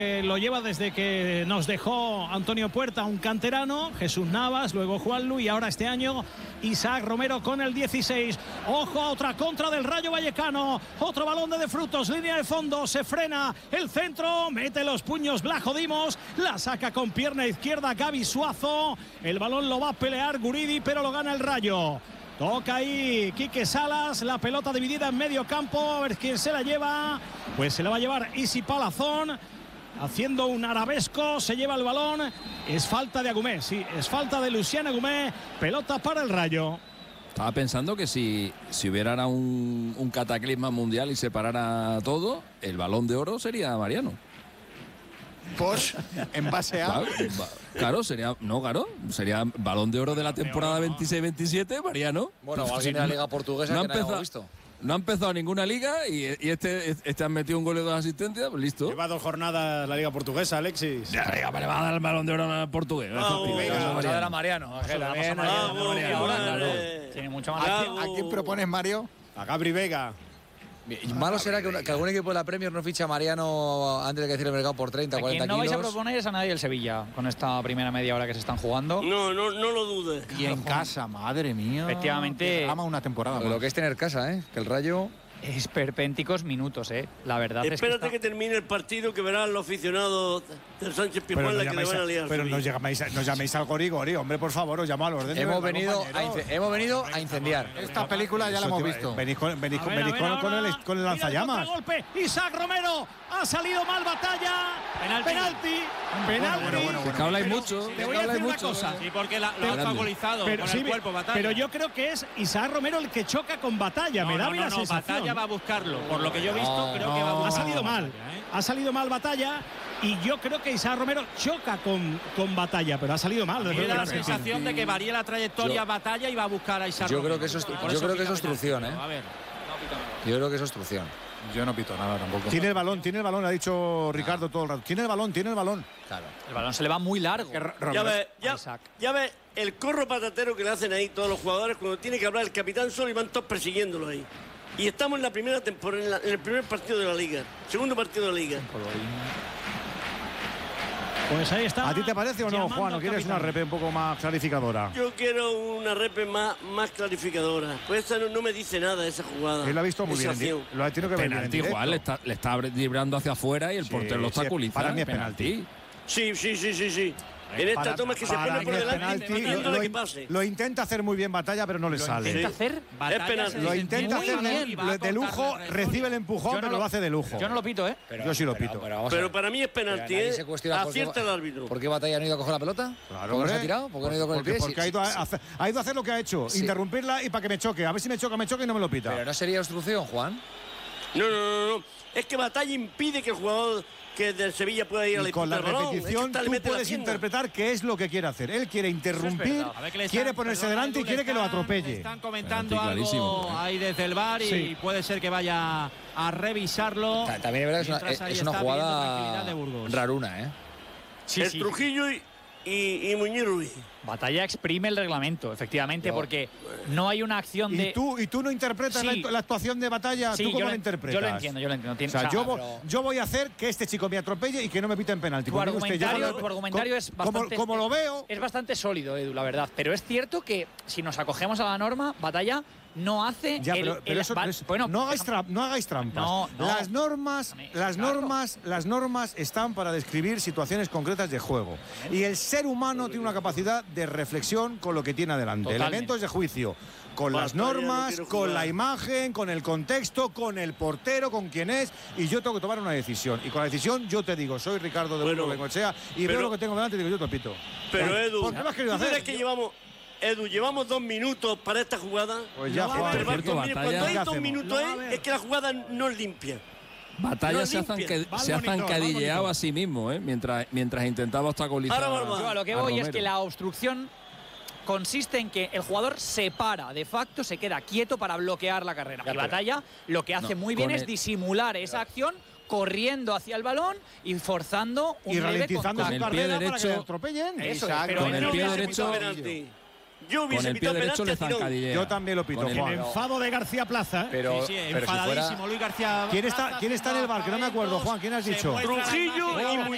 Lo lleva desde que nos dejó Antonio Puerta, un canterano, Jesús Navas, luego Juanlu y ahora este año Isaac Romero con el 16. Ojo a otra contra del Rayo Vallecano, otro balón de Frutos, línea de fondo, se frena el centro, mete los puños Blajo Dimos, la saca con pierna izquierda Gaby Suazo, el balón lo va a pelear Guridi pero lo gana el Rayo. Toca ahí Quique Salas, la pelota dividida en medio campo, a ver quién se la lleva, pues se la va a llevar Isi Palazón. Haciendo un arabesco, se lleva el balón. Es falta de Agumé, sí, es falta de Luciano Agumé. Pelota para el Rayo. Estaba pensando que si hubiera ahora un cataclisma mundial y se parara todo, el Balón de Oro sería Mariano. Pues, en base a... Claro, sería Balón de Oro de la temporada 26-27, Mariano. Bueno, o alguien de la Liga Portuguesa no que no hayamos visto. No ha empezado ninguna liga y este han metido un gol y 2 asistencias, pues listo. Lleva 2 jornadas la Liga Portuguesa, Alexis. Ya, le va a dar el Balón de Oro al portugués. Vamos a ver a Mariano. Tiene mucho más. ¿A quién propones, Mario? A Gabri Vega. Malo será que algún equipo de la Premier no ficha a Mariano antes de que cierre el mercado por 30, 40 kilos. No vais a kilos. proponer es a nadie el Sevilla con esta primera media hora que se están jugando. No lo dudes. Y en casa, madre mía. Efectivamente. Ama una temporada más. Lo que es tener casa, que el Rayo... Esperpénticos minutos, la verdad. Espérate es que termine el partido, que verán los aficionados del Sánchez Pizjuán la que le van a liar. Pero no llaméis al Gori, hombre, por favor, os llamo al orden. Hemos venido a incendiar. Esta película ya la hemos visto. Venís con el lanzallamas. Golpe, Isaac Romero, ha salido mal Batalla. Penalti. Que habláis mucho. Te voy a decir una cosa. Sí, porque lo ha obstaculizado con el cuerpo Batalla. Pero yo creo que es Isaac Romero el que choca con Batalla. Me da la sensación. Batalla va a buscarlo. Por lo que yo he visto, creo que va a buscarlo. Ha salido mal. Ha salido mal Batalla. Y yo creo que Isaac Romero choca con Batalla, pero ha salido mal. Tiene la sensación de que varía la trayectoria Batalla y va a buscar a Isaac Romero. Yo creo que eso es obstrucción, A ver. Yo creo que es obstrucción. Yo no pito nada tampoco. Tiene el balón, ha dicho Ricardo todo el rato. Tiene el balón. Claro. El balón se le va muy largo. Ya ves el corro patatero que le hacen ahí todos los jugadores cuando tiene que hablar el capitán solo y van todos persiguiéndolo ahí. Y estamos en la primera temporada, en el primer partido de la Liga, segundo partido de la Liga. Pues ahí está. ¿A ti te parece o no, Juan? ¿O quieres una repe un poco más clarificadora? Yo quiero una repe más clarificadora. Pues esa no me dice nada, esa jugada. Él lo ha visto muy bien. Lo ha tenido que ver bien en directo. Igual le está librando hacia afuera y el portero lo está culizando. Para mí es penalti. Sí. En esta toma es que se pone por delante pidiendo que pase. Lo intenta hacer muy bien Batalla, pero no le sale. ¿Intenta hacer? Es penalti. Lo intenta hacer de lujo, recibe el empujón, pero lo hace de lujo. Yo no lo pito, Yo sí lo pito. Pero para mí es penalti, acierta el árbitro. ¿Por qué Batalla no ha ido a coger la pelota? Claro, ¿Por qué se ha tirado? ¿Por qué no ha ido con el pie? Porque ha ido a hacer lo que ha hecho, interrumpirla y para que me choque. A ver si me choca y no me lo pita. Pero no sería obstrucción, Juan. No. Es que Batalla impide que el jugador que del Sevilla pueda ir a la con la repetición tú puedes interpretar qué es lo que quiere hacer. Él quiere interrumpir, quiere ponerse delante y quiere que lo atropelle. Están comentando algo ahí desde el VAR y puede ser que vaya a revisarlo. También es verdad que es una jugada raruna, Trujillo y Muñiz Ruiz. Batalla exprime el reglamento, efectivamente, porque no hay una acción de... ¿Y tú no interpretas la actuación de Batalla? Sí, ¿Tú cómo la interpretas? Yo lo entiendo. O sea, yo voy a hacer que este chico me atropelle y que no me piten penalti. Tu argumentario es bastante... Como lo veo... Es bastante sólido, Edu, la verdad. Pero es cierto que si nos acogemos a la norma, Batalla no hace no hagáis trampas. No. Las normas están para describir situaciones concretas de juego. Y el ser humano tiene una capacidad de reflexión con lo que tiene adelante. Totalmente. Elementos de juicio. Con las normas, con la imagen, con el contexto, con el portero, con quién es. Y yo tengo que tomar una decisión. Y con la decisión yo te digo, soy Ricardo de Burgos Bengoechea y veo lo que tengo delante y digo, yo te pito. Pero Edu, ¿por qué lo has querido ¿tú hacer? crees que llevamos 2 minutos para esta jugada? Pues ya, Juan. Cuando hay 2 minutos es que la jugada no es limpia. Batalla se ha zancadilleado a sí mismo, mientras intentaba obstaculizar. Yo a lo que voy es que la obstrucción consiste en que el jugador se para, de facto se queda quieto para bloquear la carrera. Y Batalla lo que hace muy bien es disimular esa acción corriendo hacia el balón y forzando un leve ralentizando su carrera para que le atropellen. Con el pie derecho... Yo hubiese con el pie derecho le zancadillea. Yo también lo pito, Juan. El enfado de García Plaza. Pero enfadadísimo Luis García. ¿Quién está en el bar? Que no me acuerdo, Juan. ¿Quién has dicho? Trujillo y